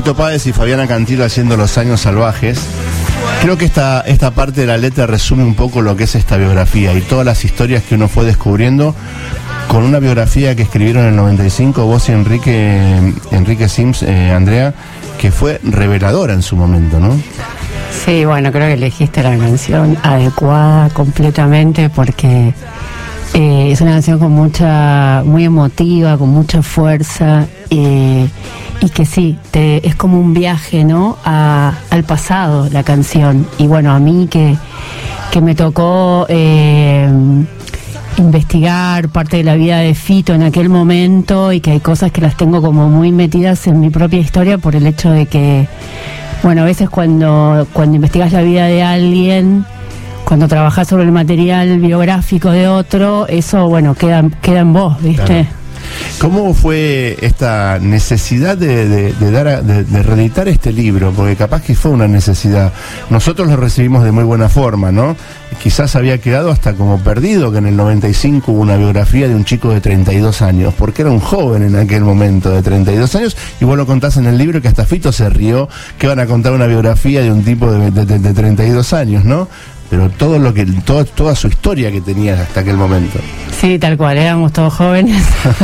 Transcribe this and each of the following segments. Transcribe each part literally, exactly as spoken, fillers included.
Fito Páez y Fabiana Cantilo haciendo Los Años Salvajes. Creo que esta, esta parte de la letra resume un poco lo que es esta biografía y todas las historias que uno fue descubriendo con una biografía que escribieron en el noventa y cinco, vos y Enrique, Enrique Sims, eh, Andrea, que fue reveladora en su momento, ¿no? Sí, bueno, creo que elegiste la canción adecuada completamente porque eh, es una canción con mucha, muy emotiva, con mucha fuerza, eh, y que sí, te, es como un viaje, ¿no? A, al pasado, la canción. Y bueno, a mí que, que me tocó eh, investigar parte de la vida de Fito en aquel momento y que hay cosas que las tengo como muy metidas en mi propia historia por el hecho de que, bueno, a veces cuando, cuando investigas la vida de alguien, cuando trabajas sobre el material biográfico de otro, eso, bueno, queda, queda en vos, ¿viste? Claro. ¿Cómo fue esta necesidad de, de, de, dar a, de, de reeditar este libro? Porque capaz que fue una necesidad. Nosotros lo recibimos de muy buena forma, ¿no? Quizás había quedado hasta como perdido que en el noventa y cinco hubo una biografía de un chico de treinta y dos años, porque era un joven en aquel momento de treinta y dos años, y vos lo contás en el libro que hasta Fito se rió, que van a contar una biografía de un tipo de, de, de, de treinta y dos años, ¿no? Pero todo lo que todo, toda su historia que tenía hasta aquel momento. Sí, tal cual, éramos todos jóvenes.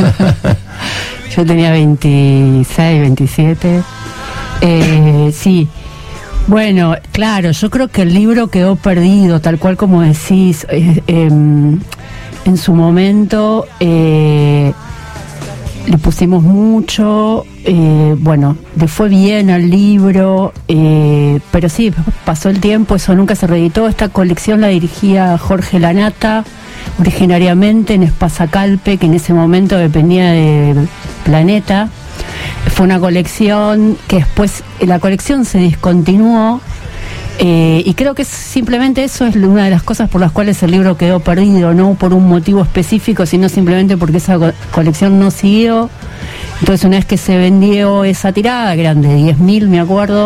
Yo tenía veintiséis, veintisiete. Eh, sí. Bueno, claro, yo creo que el libro quedó perdido, tal cual como decís. Eh, eh, en su momento eh, le pusimos mucho, eh, bueno, le fue bien al libro, eh, pero sí, pasó el tiempo, eso nunca se reeditó. Esta colección la dirigía Jorge Lanata, originariamente en Espasacalpe, que en ese momento dependía de Planeta. Fue una colección que después, la colección se discontinuó, eh, y creo que simplemente eso es una de las cosas por las cuales el libro quedó perdido, no por un motivo específico, sino simplemente porque esa co- colección no siguió. Entonces, una vez que se vendió esa tirada, que eran de diez mil, me acuerdo,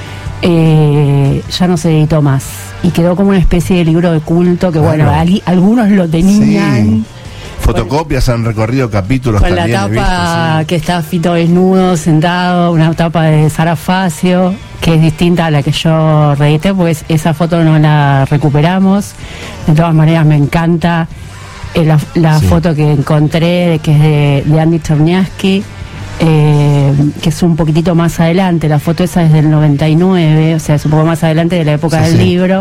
eh, ya no se editó más. Y quedó como una especie de libro de culto que, claro, bueno, al- algunos lo tenían. Sí. Fotocopias, han recorrido capítulos con también. la tapa, he visto, sí, que está Fito desnudo, sentado, una tapa de Sara Facio, que es distinta a la que yo reedité, pues esa foto no la recuperamos. De todas maneras, me encanta eh, la, la sí. foto que encontré, que es de, de Andy Czerniawski, eh, que es un poquitito más adelante. La foto esa es del noventa y nueve, o sea, es un poco más adelante de la época sí, del sí. libro.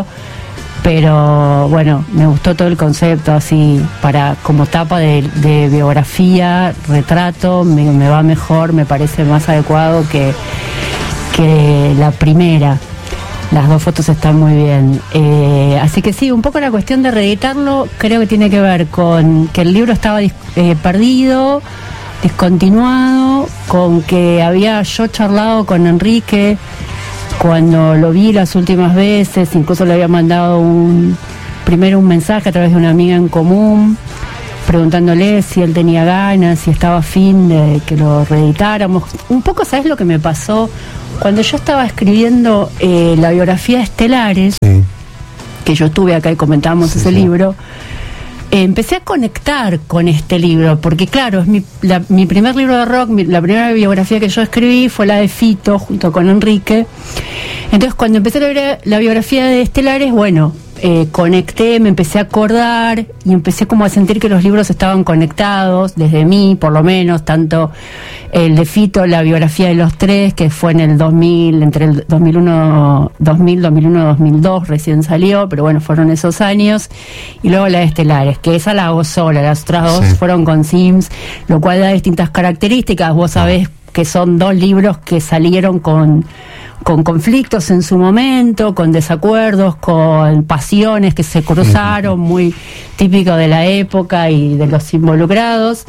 Pero bueno, me gustó todo el concepto así, para como tapa de, de biografía, retrato, me, me va mejor, me parece más adecuado que, que la primera. Las dos fotos están muy bien. Eh, así que sí, un poco la cuestión de reeditarlo creo que tiene que ver con que el libro estaba dis, eh, perdido, discontinuado, con que había yo charlado con Enrique cuando lo vi las últimas veces, incluso le había mandado un primero un mensaje a través de una amiga en común, preguntándole si él tenía ganas, si estaba afín de que lo reeditáramos. Un poco, ¿sabes lo que me pasó? Cuando yo estaba escribiendo eh, la biografía de Estelares, sí. que yo estuve acá y comentábamos sí, ese sí. libro, eh, empecé a conectar con este libro, porque claro, es mi, la, mi primer libro de rock, mi, la primera biografía que yo escribí fue la de Fito, junto con Enrique. Entonces, cuando empecé la, la biografía de Estelares, bueno, eh, conecté, me empecé a acordar y empecé como a sentir que los libros estaban conectados, desde mí, por lo menos, tanto el de Fito, la biografía de los tres, que fue en el dos mil, entre el dos mil uno, dos mil, dos mil uno, dos mil dos, recién salió, pero bueno, fueron esos años, y luego la de Estelares, que esa la hago sola, las otras dos sí. fueron con Sims, lo cual da distintas características. Vos sabés que son dos libros que salieron con con conflictos en su momento, con desacuerdos, con pasiones que se cruzaron, muy típico de la época y de los involucrados.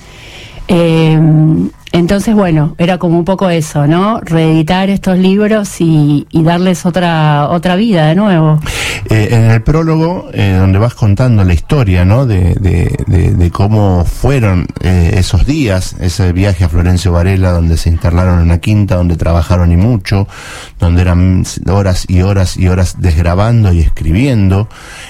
Eh, entonces, bueno, era como un poco eso, ¿no? Reeditar estos libros y, y darles otra otra vida de nuevo. Eh, en el prólogo, eh, donde vas contando la historia, ¿no? De, de, de, de cómo fueron eh, esos días, ese viaje a Florencio Varela, donde se instalaron en la quinta, donde trabajaron y mucho, donde eran horas y horas y horas desgrabando y escribiendo.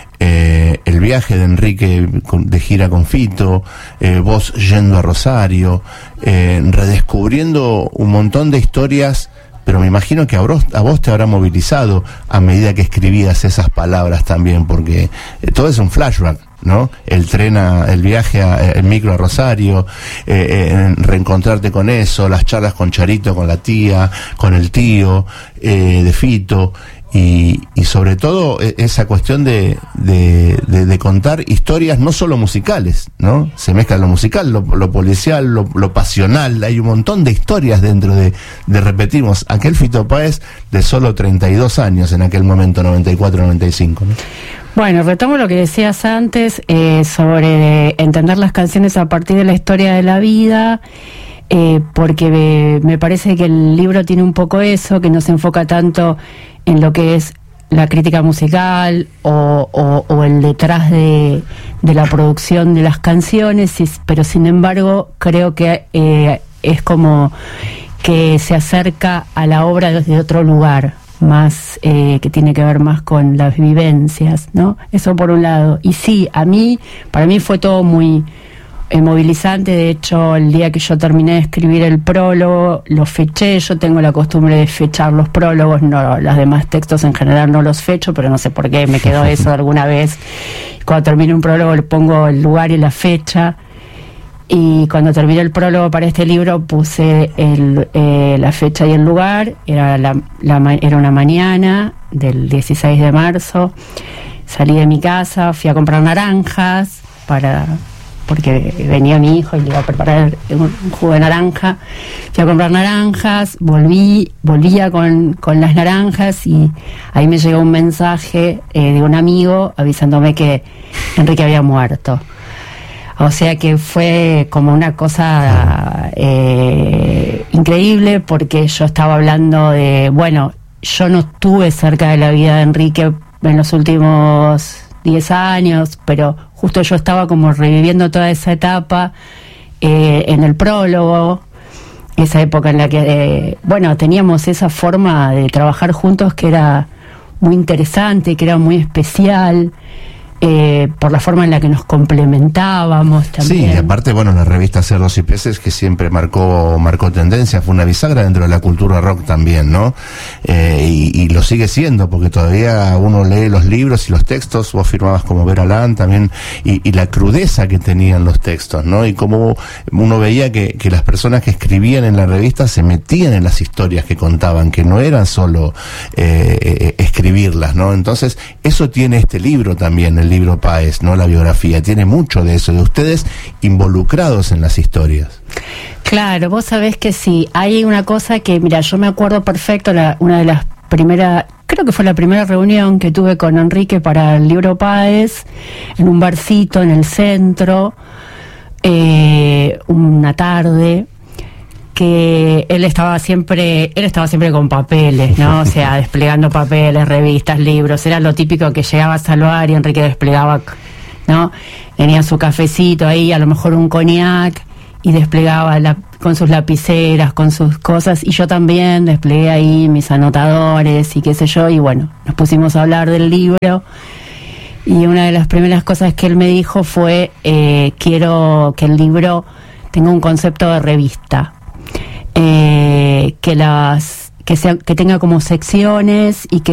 Eh, el viaje de Enrique de gira con Fito, eh, vos yendo a Rosario, eh, redescubriendo un montón de historias pero me imagino que a vos, a vos te habrá movilizado a medida que escribías esas palabras también, porque eh, todo es un flashback, ¿no? El tren, a, el viaje, a, el micro a Rosario, eh, eh, reencontrarte con eso, las charlas con Charito, con la tía, con el tío eh, de Fito, y, y sobre todo esa cuestión de, de, de, de contar historias no solo musicales, ¿no? Se mezcla lo musical, lo, lo policial, lo, lo pasional, hay un montón de historias dentro de, de repetimos, aquel Fito Páez de solo treinta y dos años en aquel momento, noventa y cuatro, noventa y cinco, ¿no? Bueno, retomo lo que decías antes eh, sobre entender las canciones a partir de la historia de la vida, eh, porque me, me parece que el libro tiene un poco eso, que no se enfoca tanto en lo que es la crítica musical o, o, o el detrás de, de la producción de las canciones, pero sin embargo creo que eh, es como que se acerca a la obra desde otro lugar, más eh, que tiene que ver más con las vivencias, ¿no? Eso por un lado. Y sí, a mí, para mí fue todo muy eh, movilizante. De hecho, el día que yo terminé de escribir el prólogo, lo feché. Yo tengo la costumbre de fechar los prólogos, no, los demás textos en general no los fecho, pero no sé por qué me quedó eso alguna vez. Cuando termino un prólogo le pongo el lugar y la fecha. Y cuando terminé el prólogo para este libro puse el, eh, la fecha y el lugar. Era, la, la, era una mañana del dieciséis de marzo. Salí de mi casa, fui a comprar naranjas para porque venía mi hijo y le iba a preparar un, un jugo de naranja. Fui a comprar naranjas, volví, volvía con, con las naranjas y ahí me llegó un mensaje eh, de un amigo avisándome que Enrique había muerto. O sea que fue como una cosa eh, increíble, porque yo estaba hablando de, bueno, yo no estuve cerca de la vida de Enrique en los últimos diez años, pero justo yo estaba como reviviendo toda esa etapa eh, en el prólogo, esa época en la que, eh, bueno, teníamos esa forma de trabajar juntos que era muy interesante, que era muy especial. Eh, por la forma en la que nos complementábamos también. Sí, y aparte, bueno, la revista Cerdos y Peces, que siempre marcó marcó tendencia, fue una bisagra dentro de la cultura rock también, ¿no? Eh, y, y lo sigue siendo, porque todavía uno lee los libros y los textos, vos firmabas como Vera Lán también, y, y la crudeza que tenían los textos, ¿no? Y cómo uno veía que, que las personas que escribían en la revista se metían en las historias que contaban, que no eran solo eh, eh, escribirlas, ¿no? Entonces, eso tiene este libro también, el libro Páez, ¿no? La biografía, tiene mucho de eso, de ustedes involucrados en las historias. Claro, vos sabés que sí, hay una cosa que, mira, yo me acuerdo perfecto, la, una de las primeras, creo que fue la primera reunión que tuve con Enrique para el libro Páez, en un barcito en el centro, eh, una tarde, que él estaba siempre, él estaba siempre con papeles, ¿no? O sea, desplegando papeles, revistas, libros, era lo típico que llegaba a saludar y Enrique desplegaba, ¿no? Tenía su cafecito ahí, a lo mejor un cognac, y desplegaba la, con sus lapiceras, con sus cosas, y yo también desplegué ahí mis anotadores y qué sé yo, y bueno, nos pusimos a hablar del libro, y una de las primeras cosas que él me dijo fue, eh, quiero que el libro tenga un concepto de revista. Eh, que las que sea que tenga como secciones y que